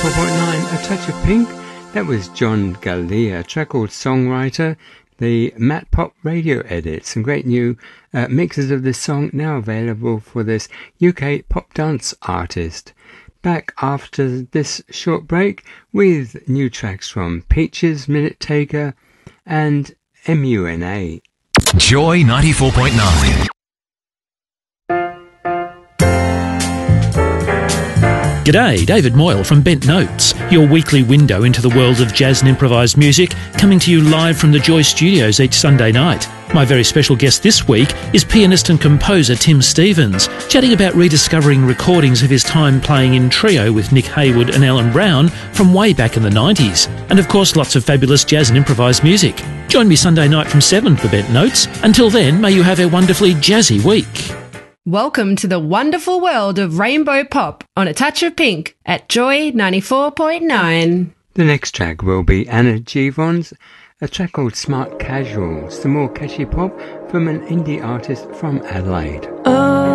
94.9, A Touch of Pink. That was John Gallia, a track called Songwriter, the Matt Pop radio edit. Some great new mixes of this song now available for this UK pop dance artist. Back after this short break with new tracks from Peaches, Minute Taker and MUNA. Joy 94.9. G'day, David Moyle from Bent Notes, your weekly window into the world of jazz and improvised music, coming to you live from the Joy Studios each Sunday night. My very special guest this week is pianist and composer Tim Stevens, chatting about rediscovering recordings of his time playing in trio with Nick Haywood and Alan Brown from way back in the 90s. And of course, lots of fabulous jazz and improvised music. Join me Sunday night from 7 for Bent Notes. Until then, may you have a wonderfully jazzy week. Welcome to the wonderful world of rainbow pop on A Touch of Pink at Joy 94.9. The next track will be Anna Givon's, a track called Smart Casual, some more catchy pop from an indie artist from Adelaide. Oh.